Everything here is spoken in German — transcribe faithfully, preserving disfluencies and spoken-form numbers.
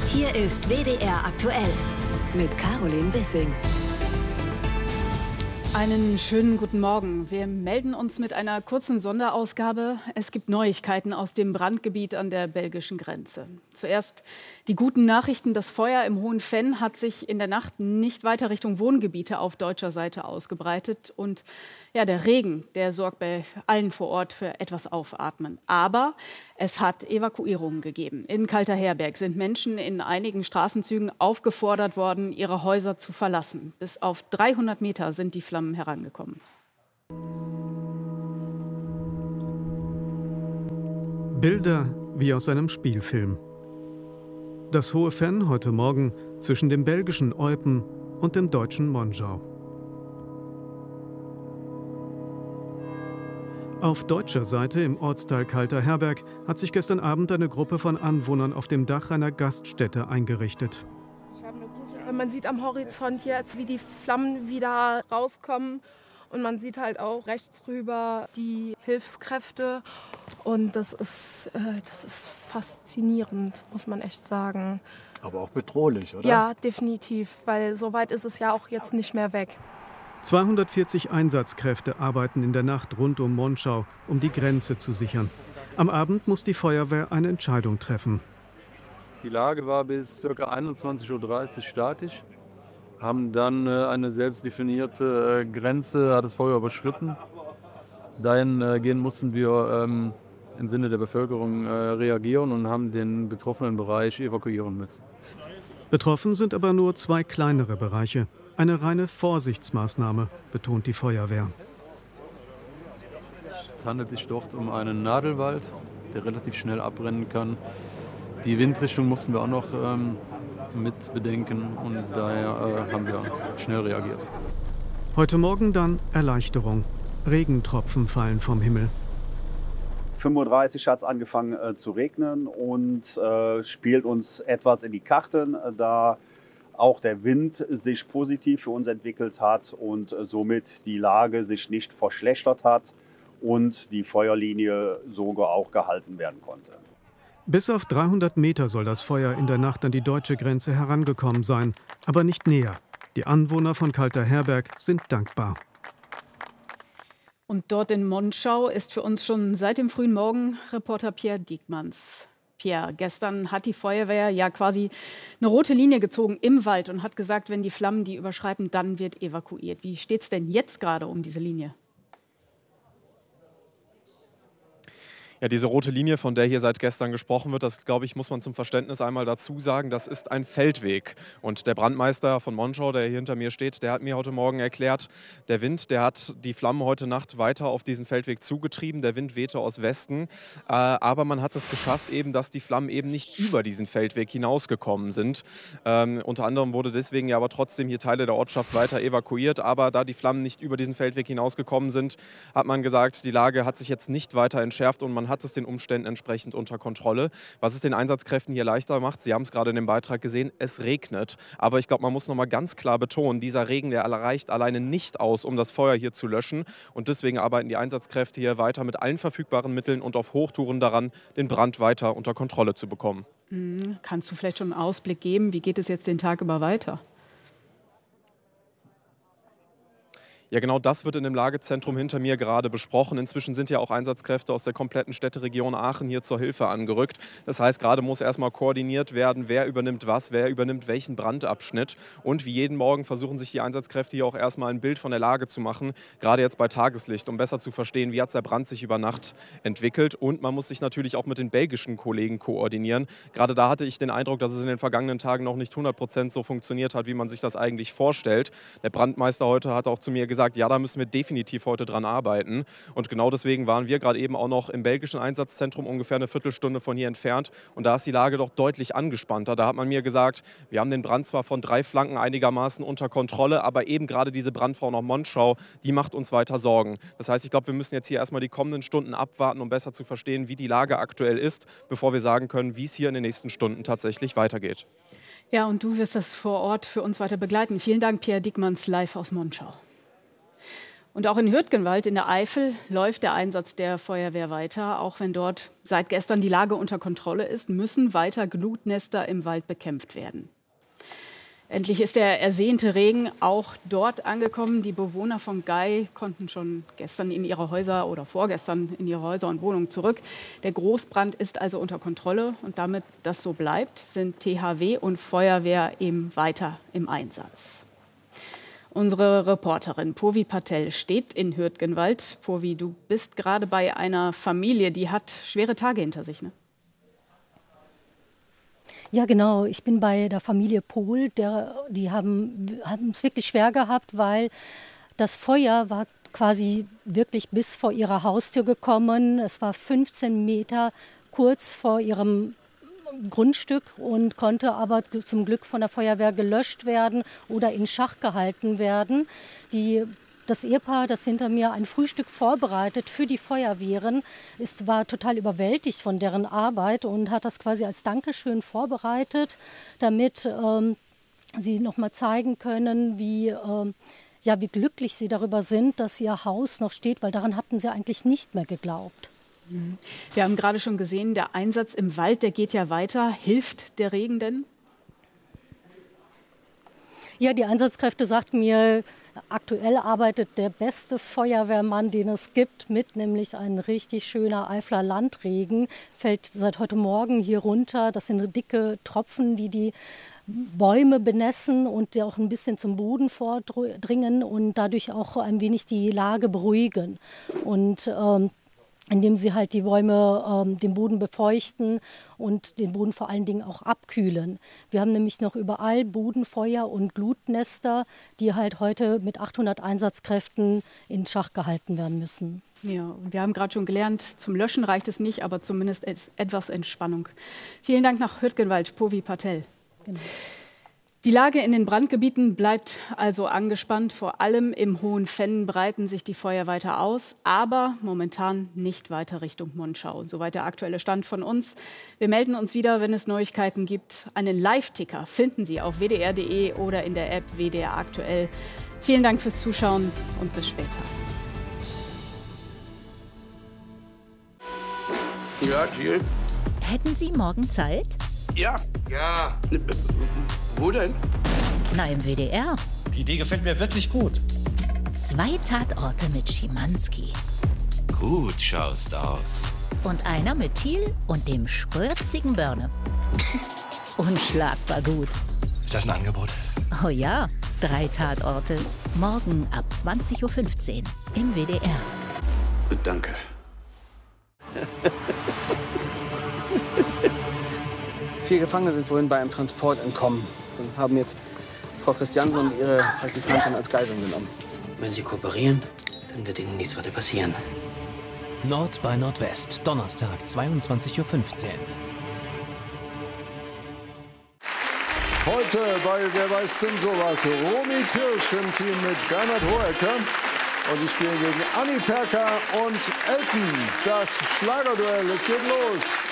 Hier ist W D R aktuell mit Caroline Wissing. Einen schönen guten Morgen. Wir melden uns mit einer kurzen Sonderausgabe. Es gibt Neuigkeiten aus dem Brandgebiet an der belgischen Grenze. Zuerst die guten Nachrichten. Das Feuer im Hohen Venn hat sich in der Nacht nicht weiter Richtung Wohngebiete auf deutscher Seite ausgebreitet. Und ja, der Regen, der sorgt bei allen vor Ort für etwas Aufatmen. Aber es hat Evakuierungen gegeben. In Kalterherberg sind Menschen in einigen Straßenzügen aufgefordert worden, ihre Häuser zu verlassen. Bis auf dreihundert Meter sind die Flammen herangekommen. Bilder wie aus einem Spielfilm. Das Hohe Venn heute Morgen zwischen dem belgischen Eupen und dem deutschen Monschau. Auf deutscher Seite im Ortsteil Kalterherberg hat sich gestern Abend eine Gruppe von Anwohnern auf dem Dach einer Gaststätte eingerichtet. Ich habe eine gute, man sieht am Horizont jetzt, wie die Flammen wieder rauskommen. Und man sieht halt auch rechts rüber die Hilfskräfte. Und das ist, äh, das ist faszinierend, muss man echt sagen. Aber auch bedrohlich, oder? Ja, definitiv, weil so weit ist es ja auch jetzt nicht mehr weg. zweihundertvierzig Einsatzkräfte arbeiten in der Nacht rund um Monschau, um die Grenze zu sichern. Am Abend muss die Feuerwehr eine Entscheidung treffen. Die Lage war bis ca. einundzwanzig Uhr dreißig statisch, haben dann äh, eine selbst definierte äh, Grenze, hat das Feuer überschritten. Dahin äh, gehen mussten wir ähm, im Sinne der Bevölkerung äh, reagieren und haben den betroffenen Bereich evakuieren müssen. Betroffen sind aber nur zwei kleinere Bereiche. Eine reine Vorsichtsmaßnahme, betont die Feuerwehr. Es handelt sich dort um einen Nadelwald, der relativ schnell abbrennen kann. Die Windrichtung mussten wir auch noch ähm, mit bedenken und daher äh, haben wir schnell reagiert. Heute Morgen dann Erleichterung. Regentropfen fallen vom Himmel. fünf Uhr dreißig hat es angefangen äh, zu regnen und äh, spielt uns etwas in die Karten, äh, da auch der Wind sich positiv für uns entwickelt hat und äh, somit die Lage sich nicht verschlechtert hat und die Feuerlinie sogar auch gehalten werden konnte. Bis auf dreihundert Meter soll das Feuer in der Nacht an die deutsche Grenze herangekommen sein, aber nicht näher. Die Anwohner von Kalterherberg sind dankbar. Und dort in Monschau ist für uns schon seit dem frühen Morgen Reporter Pierre Diekmanns. Pierre, gestern hat die Feuerwehr ja quasi eine rote Linie gezogen im Wald und hat gesagt, wenn die Flammen die überschreiten, dann wird evakuiert. Wie steht es denn jetzt gerade um diese Linie? Ja, diese rote Linie, von der hier seit gestern gesprochen wird, das, glaube ich, muss man zum Verständnis einmal dazu sagen, das ist ein Feldweg. Und der Brandmeister von Monschau, der hier hinter mir steht, der hat mir heute Morgen erklärt, der Wind, der hat die Flammen heute Nacht weiter auf diesen Feldweg zugetrieben. Der Wind wehte aus Westen. Äh, aber man hat es geschafft, eben, dass die Flammen eben nicht über diesen Feldweg hinausgekommen sind. Ähm, unter anderem wurde deswegen ja aber trotzdem hier Teile der Ortschaft weiter evakuiert. Aber da die Flammen nicht über diesen Feldweg hinausgekommen sind, hat man gesagt, die Lage hat sich jetzt nicht weiter entschärft und man hat es den Umständen entsprechend unter Kontrolle. Was es den Einsatzkräften hier leichter macht, Sie haben es gerade in dem Beitrag gesehen, es regnet. Aber ich glaube, man muss noch mal ganz klar betonen, dieser Regen, der reicht alleine nicht aus, um das Feuer hier zu löschen. Und deswegen arbeiten die Einsatzkräfte hier weiter mit allen verfügbaren Mitteln und auf Hochtouren daran, den Brand weiter unter Kontrolle zu bekommen. Mhm. Kannst du vielleicht schon einen Ausblick geben, wie geht es jetzt den Tag über weiter? Ja, genau das wird in dem Lagezentrum hinter mir gerade besprochen. Inzwischen sind ja auch Einsatzkräfte aus der kompletten Städteregion Aachen hier zur Hilfe angerückt. Das heißt, gerade muss erstmal koordiniert werden, wer übernimmt was, wer übernimmt welchen Brandabschnitt. Und wie jeden Morgen versuchen sich die Einsatzkräfte hier auch erstmal ein Bild von der Lage zu machen, gerade jetzt bei Tageslicht, um besser zu verstehen, wie hat der Brand sich über Nacht entwickelt. Und man muss sich natürlich auch mit den belgischen Kollegen koordinieren. Gerade da hatte ich den Eindruck, dass es in den vergangenen Tagen noch nicht hundert Prozent so funktioniert hat, wie man sich das eigentlich vorstellt. Der Brandmeister heute hat auch zu mir gesagt, ja, da müssen wir definitiv heute dran arbeiten. Und genau deswegen waren wir gerade eben auch noch im belgischen Einsatzzentrum, ungefähr eine Viertelstunde von hier entfernt. Und da ist die Lage doch deutlich angespannter. Da hat man mir gesagt, wir haben den Brand zwar von drei Flanken einigermaßen unter Kontrolle, aber eben gerade diese Brandfrau nach Monschau, die macht uns weiter Sorgen. Das heißt, ich glaube, wir müssen jetzt hier erstmal die kommenden Stunden abwarten, um besser zu verstehen, wie die Lage aktuell ist, bevor wir sagen können, wie es hier in den nächsten Stunden tatsächlich weitergeht. Ja, und du wirst das vor Ort für uns weiter begleiten. Vielen Dank, Pierre Diekmanns, live aus Monschau. Und auch in Hürtgenwald in der Eifel läuft der Einsatz der Feuerwehr weiter. Auch wenn dort seit gestern die Lage unter Kontrolle ist, müssen weiter Glutnester im Wald bekämpft werden. Endlich ist der ersehnte Regen auch dort angekommen. Die Bewohner von Gei konnten schon gestern in ihre Häuser oder vorgestern in ihre Häuser und Wohnungen zurück. Der Großbrand ist also unter Kontrolle. Und damit das so bleibt, sind T H W und Feuerwehr eben weiter im Einsatz. Unsere Reporterin Purvi Patel steht in Hürtgenwald. Purvi, du bist gerade bei einer Familie, die hat schwere Tage hinter sich, ne? Ja, genau. Ich bin bei der Familie Pohl. Der, die haben es wirklich schwer gehabt, weil das Feuer war quasi wirklich bis vor ihrer Haustür gekommen. Es war fünfzehn Meter kurz vor ihrem Grundstück und konnte aber zum Glück von der Feuerwehr gelöscht werden oder in Schach gehalten werden. Die, das Ehepaar, das hinter mir ein Frühstück vorbereitet für die Feuerwehren, ist, war total überwältigt von deren Arbeit und hat das quasi als Dankeschön vorbereitet, damit ähm, sie noch mal zeigen können, wie, ähm, ja, wie glücklich sie darüber sind, dass ihr Haus noch steht, weil daran hatten sie eigentlich nicht mehr geglaubt. Wir haben gerade schon gesehen, der Einsatz im Wald, der geht ja weiter. Hilft der Regen denn? Ja, die Einsatzkräfte sagten mir, aktuell arbeitet der beste Feuerwehrmann, den es gibt, mit, nämlich ein richtig schöner Eifler Landregen. Fällt seit heute Morgen hier runter. Das sind dicke Tropfen, die die Bäume benässen und die auch ein bisschen zum Boden vordringen und dadurch auch ein wenig die Lage beruhigen. Und ähm, indem sie halt die Bäume ähm, den Boden befeuchten und den Boden vor allen Dingen auch abkühlen. Wir haben nämlich noch überall Bodenfeuer und Glutnester, die halt heute mit achthundert Einsatzkräften in Schach gehalten werden müssen. Ja, und wir haben gerade schon gelernt, zum Löschen reicht es nicht, aber zumindest etwas Entspannung. Vielen Dank nach Hürtgenwald, Purvi Patel. Genau. Die Lage in den Brandgebieten bleibt also angespannt. Vor allem im Hohen Venn breiten sich die Feuer weiter aus, aber momentan nicht weiter Richtung Monschau. Soweit der aktuelle Stand von uns. Wir melden uns wieder, wenn es Neuigkeiten gibt. Einen Live-Ticker finden Sie auf w d r punkt d e oder in der App W D R aktuell. Vielen Dank fürs Zuschauen und bis später. Ja, Jill? Hätten Sie morgen Zeit? Ja. Ja. Wo denn? Na, im W D R. Die Idee gefällt mir wirklich gut. Zwei Tatorte mit Schimanski. Gut schaust aus. Und einer mit Thiel und dem spritzigen Börne. Unschlagbar gut. Ist das ein Angebot? Oh ja, drei Tatorte. Morgen ab zwanzig Uhr fünfzehn im W D R. Danke. Vier Gefangene sind vorhin bei einem Transport entkommen und haben jetzt Frau Christiansen und ihre Praktikantin als Geiseln genommen. Wenn Sie kooperieren, dann wird Ihnen nichts weiter passieren. Nord bei Nordwest, Donnerstag, zweiundzwanzig Uhr fünfzehn. Heute bei Wer weiß denn sowas? Romy Kirsch im Team mit Bernhard Hohecker. Und sie spielen gegen Anni Perka und Elton. Das Schlagerduell, es geht los.